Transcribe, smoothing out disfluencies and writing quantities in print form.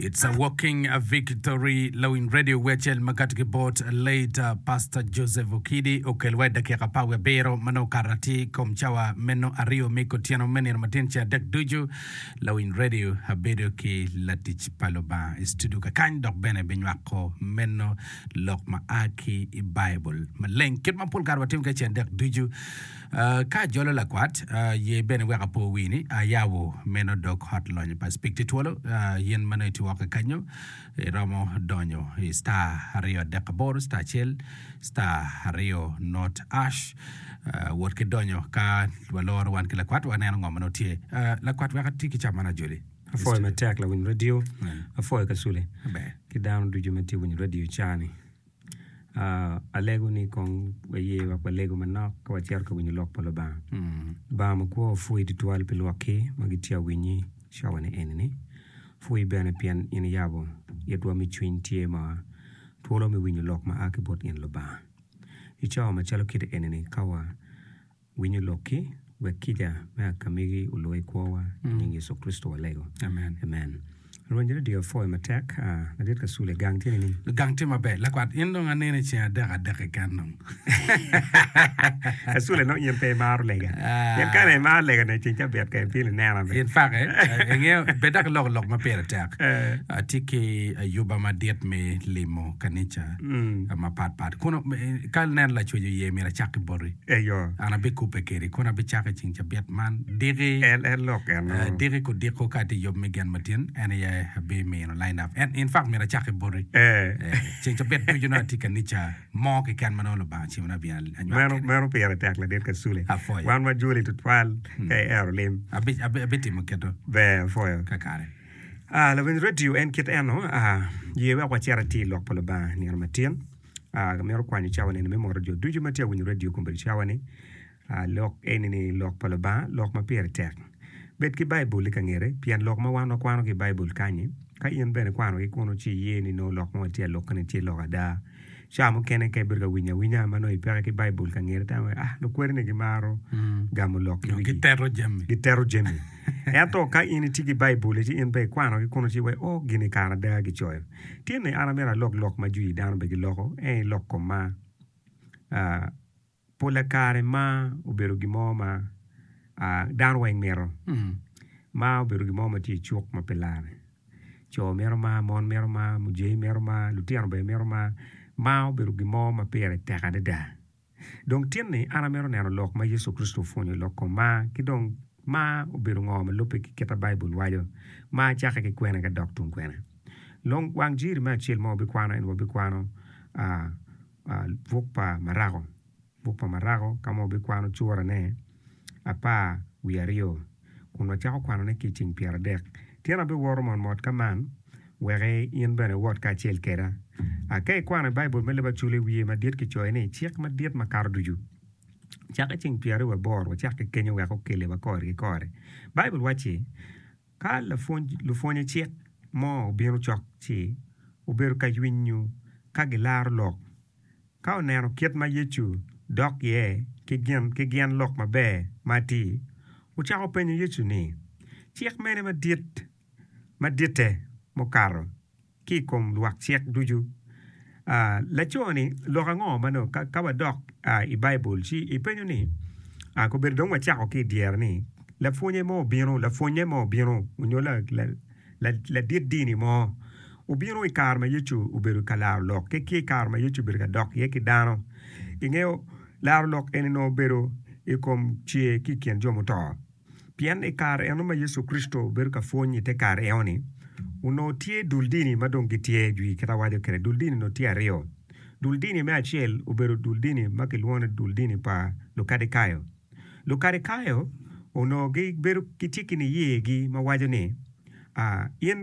It's a walking a victory low in radio wechel makatiki bot later Pastor Joseph Okidi okelwa dakika pawe bero mano karati komchawa meno ario miko tiano meni na matincha dek duju low in radio habedo ki latich paloba studio ka dok bene benywako meno lok maaki i Bible maleng kit mapul karwa tim ke chen dek duju ka jolo la kwat ye bene weka po wini ayawo meno dok hotline pa speak to twolo yen mano to waka kanyo Ramo Donyo star Rio Decabor star Chel star Rio North Ash wot ke Donyo ka walor wan ke la kwat wan en ngom no tie la kwat waka tiki chamana joli afoy matek la win radio afoy ka sule ki down du jumati win radio chani alego ni kong weye wa lego manok ka wachiar ka win lok polo ba mo ko foi titual pelwake magitia winyi shawane enni fui bene pian in yabo yetwa mi chwin tie ma tuolo mi winyo lok ma akibot in loba ichawa machalo kite enene kawa winyo loki wekija ma kamigi uloi kwa nyingi Yesu Kristo wa lego amen Ronjere dio foi matek nadit ka sule gangti ni gangti mabe la kwat indo nganene chia daga kanong sule no yempe mar lega yen kane mar lega ne chincha bet ka pil nana in fact ngeo bedak lok ma pere tak atiki yuba ma diet me limo kanicha ma pat kuno kal nen la chuju ye mira chak bori yo ana be kupe keri kuna be chak chincha bet man diri el lok diri ko diko kati yob me gan matin ene be me no line up and in fact mira chak bori chincha bet tu juna tika nicha mo ke kan manolo ba chimna bi mero pere tak la det ka sule wan ma juli to twal ke erlim abiti makedo be foyo kakare la win radio en kit eno ye wa charity lok polo ba ni matin mero kwani chawane ne memo radio du jumati win radio kumbri chawane lok enini lok polo ba lok ma pere tak bet ki Bible ka ngere pian lok ma wano kwano ki Bible kanye ka yen bene kwano ki kono chi ye ni no lok mo tie lok ne tie lok ada chamo kene ke berga winya mano ipere ki Bible ka ngere ta lo kwerne gi maro gamo lok ki terro jemi eto ka ini tigi Bible ji in be kwano ki kono chi we gini kana da gi choyo tiene ana mera lok ma jui dan be gi loko lok ko ma pola kare ma ubero gi moma dan weng mero ma oberu gi moma ti chok ma pelare cho mero ma mon mero ma muje mero ma lutiano be mero ma oberu gi moma pere takade da donc tienne ana mero neno lok ma Yesu Kristo fonyo lok ko ma kidong ma oberu ngoma lope ki keta Bible wajo ma chaka ki kwena ga doktun kwena long wang jiri ma chil mo bi kwano en bi kwano vokpa marago kamo bi kwano chura ne apa wiario kuno chako kwano ne kiching piara dek tiena be woro mon mot kaman were yen bene wot ka chel kera akay kwano Bible mele ba chule wiye ma diet ki choy ne chek ma diet ma karduju chaka ching piara we bor wa chaka kenyo we ko kele ba kore Bible wachi ka la fonye chek mo biro chok chi uberu ka winyu ka gilar lok ka onero kiet ma yechu dok ye ke gian lok ma be mati uchako penyo yechu ni chiek mene ma diete mo karo ki kom luak chiek duju la choni loka ngo mano ka wa dok i Bible chi i penyo ni ko ber dong wa chako ki dier ni la fonye mo biro unyo la diet dini mo ubiro i kar ma yechu uberu kala lok ke kar ma yechu ber ka dok ye ki dano ingeo lar lok eni no bero e kom chie ki kien jomo to pian e kar eno ma Yesu Kristo ber ka fonyi te kar eoni uno tie duldini madong gitie jui kata wajo kere duldini no tie rio duldini me achiel ubero duldini ma kiluone duldini pa lukade kayo uno gi bero kitiki ni ye gi ma wajo ni yen